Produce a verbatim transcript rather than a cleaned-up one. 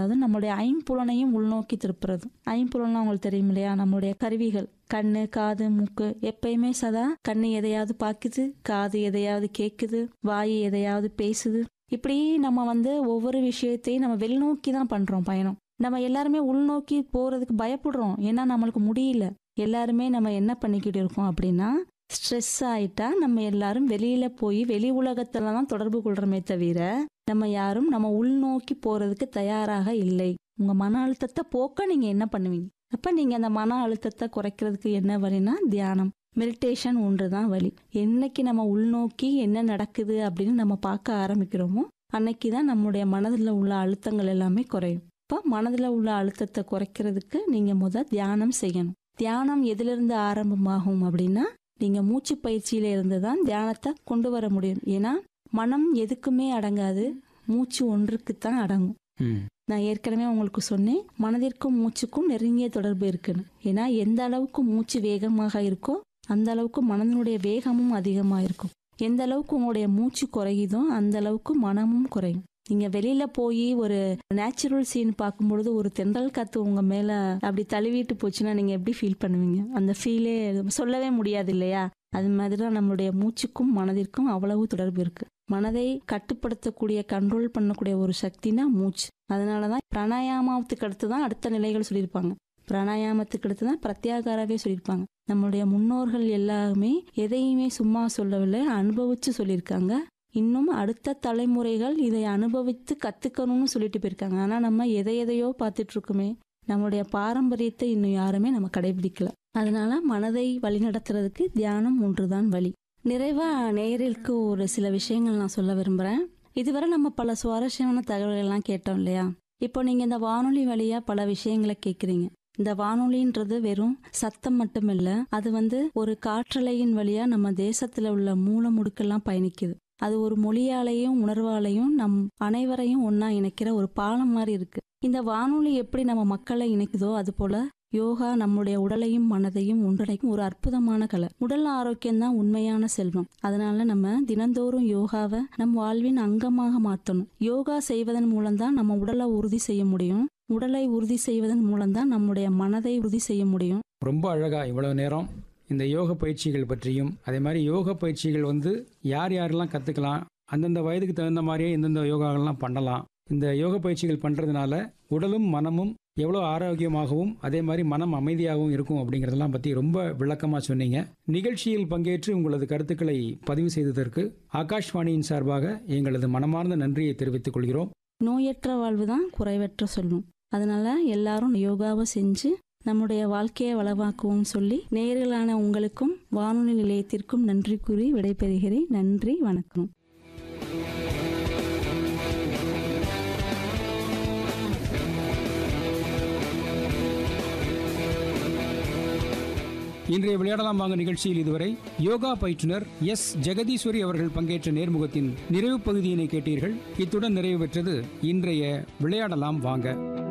அதாவது நம்மளுடைய ஐம்புலனையும் உள்நோக்கி திருப்புறது. ஐம்புலன்லாம் உங்களுக்கு தெரியும் இல்லையா? நம்மளுடைய கருவிகள் கண்ணு, காது, மூக்கு. எப்பயுமே சதா கண்ணு எதையாவது பார்க்குது, காது எதையாவது கேட்குது, வாய் எதையாவது பேசுது. இப்படி நம்ம வந்து ஒவ்வொரு விஷயத்தையும் நம்ம வெளிநோக்கி தான் பண்றோம் பயணம். நம்ம எல்லாருமே உள்நோக்கி போறதுக்கு பயப்படுறோம். ஏன்னா நம்மளுக்கு முடியல. எல்லாருமே நம்ம என்ன பண்ணிக்கிட்டு இருக்கோம் அப்படின்னா, ஸ்ட்ரெஸ் ஆயிட்டா நம்ம எல்லாரும் வெளியில போய் வெளி உலகத்துல தான் தொடர்பு கொள்றோமே தவிர நம்ம யாரும் நம்ம உள்நோக்கி போறதுக்கு தயாராக இல்லை. உங்க மன அழுத்தத்தை போக்க நீங்க என்ன பண்ணுவீங்க? அப்ப நீங்க அந்த மன அழுத்தத்தை குறைக்கிறதுக்கு என்ன வழினா தியானம், மெடிடேஷன் ஒன்றுதான் வழி. என்னைக்கு நம்ம உள்நோக்கி என்ன நடக்குது அப்படின்னு நம்ம பார்க்க ஆரம்பிக்கிறோமோ அன்னைக்கு தான் நம்முடைய மனதில் உள்ள அழுத்தங்கள் எல்லாமே குறையும். இப்போ மனதில் உள்ள அழுத்தத்தை குறைக்கிறதுக்கு நீங்க முத தியானம் செய்யணும். தியானம் எதிலிருந்து ஆரம்பமாகும் அப்படின்னா, நீங்க மூச்சு பயிற்சியில இருந்து தான் தியானத்தை கொண்டு வர முடியும். ஏன்னா மனம் எதுக்குமே அடங்காது, மூச்சு ஒன்றுக்குத்தான் அடங்கும். நான் ஏற்கனவே உங்களுக்கு சொன்னேன், மனதிற்கும் மூச்சுக்கும் நெருங்கிய தொடர்பு இருக்குன்னு. ஏன்னா எந்த அளவுக்கு மூச்சு வேகமாக இருக்கோ அந்த அளவுக்கு மனதினுடைய வேகமும் அதிகமாக இருக்கும். எந்த அளவுக்கு உங்களுடைய மூச்சு குறையுதோ அந்த அளவுக்கு மனமும் குறையும். நீங்க வெளியில போய் ஒரு நேச்சுரல் சீன் பார்க்கும்பொழுது ஒரு தென்றல் காத்து உங்க மேல அப்படி தழுவிட்டு போச்சுன்னா நீங்க எப்படி ஃபீல் பண்ணுவீங்க? அந்த ஃபீலே சொல்லவே முடியாது இல்லையா? அது மாதிரிதான் நம்மளுடைய மூச்சுக்கும் மனதிற்கும் அவ்வளவு தொடர்பு இருக்கு. மனதை கட்டுப்படுத்தக்கூடிய, கண்ட்ரோல் பண்ணக்கூடிய ஒரு சக்தினா மூச்சு. அதனாலதான் பிராணாயாமத்துக்கு அடுத்து தான் அடுத்த நிலைகள் சொல்லியிருப்பாங்க. பிராணாயாமத்துக்கு அடுத்து தான் பிரத்யாகாராவே சொல்லியிருப்பாங்க. நம்மளுடைய முன்னோர்கள் எல்லாருமே எதையுமே சும்மா சொல்லவில்லை, அனுபவிச்சு சொல்லியிருக்காங்க. இன்னும் அடுத்த தலைமுறைகள் இதை அனுபவித்து கத்துக்கணும்னு சொல்லிட்டு போயிருக்காங்க. ஆனா நம்ம எதை எதையோ பார்த்துட்டு இருக்கோமே, நம்மளுடைய பாரம்பரியத்தை இன்னும் யாருமே நம்ம கடைபிடிக்கல. அதனால மனதை வழிநடத்துறதுக்கு தியானம் ஒன்றுதான் வழி. நிறைவா நேயர்களுக்கு ஒரு சில விஷயங்கள் நான் சொல்ல விரும்புறேன். இதுவரை நம்ம பல சுவாரஸ்யமான தகவல்கள் எல்லாம் கேட்டோம் இல்லையா? இப்போ நீங்க இந்த வானொலி வழியா பல விஷயங்களை கேட்குறீங்க. இந்த வானொலின்றது வெறும் சத்தம் மட்டும் இல்ல, அது வந்து ஒரு காற்றலையின் வழியா நம்ம தேசத்துல உள்ள மூல முடுக்கெல்லாம் பயணிக்குது. அது ஒரு மொழியாலையும் உணர்வாலையும் நம் அனைவரையும் ஒன்னா இணைக்கிற ஒரு பாலம் மாதிரி இருக்கு. இந்த வானொலி எப்படி நம்ம மக்களை இணைக்குதோ அது போல யோகா நம்முடைய உடலையும் மனதையும் ஒன்றிணைக்கும் ஒரு அற்புதமான கலை. உடல் ஆரோக்கியம் தான் உண்மையான செல்வம். அதனால நம்ம தினந்தோறும் யோகாவை நம் வாழ்வின் அங்கமாக மாற்றணும். யோகா செய்வதன் மூலம்தான் நம்ம உடலை உறுதி செய்ய முடியும். உடலை உறுதி செய்வதன் மூலம்தான் நம்முடைய மனதை உறுதி செய்ய முடியும். ரொம்ப அழகா இவ்வளவு நேரம் இந்த யோக பயிற்சிகள் பற்றியும், அதே மாதிரி யோக பயிற்சிகள் வந்து யார் யாரெல்லாம் கற்றுக்கலாம், அந்தந்த வயதுக்கு தகுந்த மாதிரியே எந்தெந்த யோகாக்கள்லாம் பண்ணலாம், இந்த யோக பயிற்சிகள் பண்ணுறதுனால உடலும் மனமும் எவ்வளோ ஆரோக்கியமாகவும் அதே மாதிரி மனம் அமைதியாகவும் இருக்கும் அப்படிங்கிறதெல்லாம் பற்றி ரொம்ப விளக்கமாக சொன்னீங்க. நிகழ்ச்சியில் பங்கேற்று உங்களது கருத்துக்களை பதிவு செய்ததற்கு ஆகாஷ்வாணியின் சார்பாக எங்களது மனமார்ந்த நன்றியை தெரிவித்துக் கொள்கிறோம். நோயற்ற வாழ்வு தான் குறைவற்ற சொல்லும். அதனால எல்லாரும் யோகாவை செஞ்சு நம்முடைய வாழ்க்கையை வளமாக்குவோம் சொல்லி நேயர்களான உங்களுக்கும் வானொலி நிலையத்திற்கும் நன்றி கூறி விடைபெறுகிறேன். நன்றி, வணக்கம். இன்றைய விளையாடலாம் வாங்க நிகழ்ச்சியில் இதுவரை யோகா பயிற்றுனர் எஸ் ஜெகதீஸ்வரி அவர்கள் பங்கேற்ற நேர்முகத்தின் நிறைவு பகுதியினை கேட்டீர்கள். இத்துடன் நிறைவு பெற்றது இன்றைய விளையாடலாம் வாங்க.